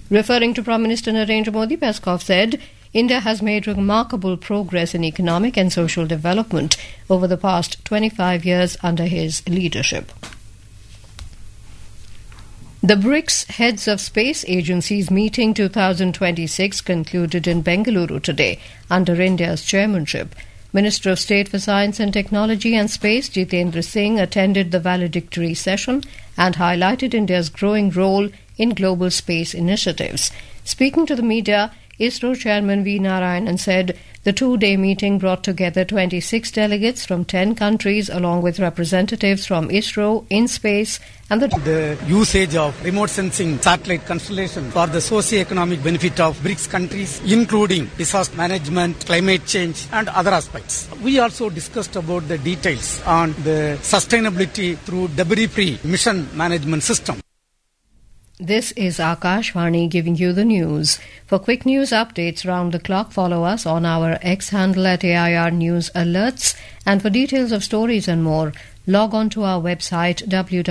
Referring to Prime Minister Narendra Modi, Peskov said, India has made remarkable progress in economic and social development over the past 25 years under his leadership. The BRICS Heads of Space Agencies meeting 2026 concluded in Bengaluru today under India's chairmanship. Minister of State for Science and Technology and Space Jitendra Singh attended the valedictory session and highlighted India's growing role in global space initiatives. Speaking to the media, ISRO Chairman V. Narayanan said the two-day meeting brought together 26 delegates from 10 countries along with representatives from ISRO, InSpace and the usage of remote sensing satellite constellation for the socio-economic benefit of BRICS countries, including disaster management, climate change and other aspects. We also discussed about the details on the sustainability through debris-free mission management system. This is Akashvani giving you the news. For quick news updates round the clock, follow us on our X handle at AIR News Alerts. And for details of stories and more, log on to our website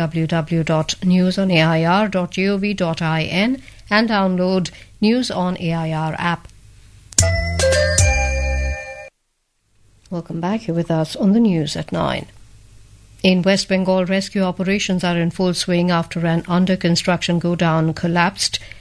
www.newsonair.gov.in and download News on AIR app. Welcome back. You're with us on the news at 9. In West Bengal, rescue operations are in full swing after an under-construction godown collapsed.